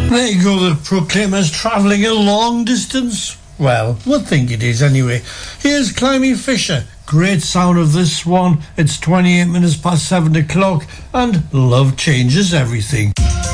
There you go, the Proclaimers travelling a long distance. Well, we'll think it is anyway. Here's Climby Fisher. Great sound of this one. It's 28 minutes past 7 o'clock and love changes everything.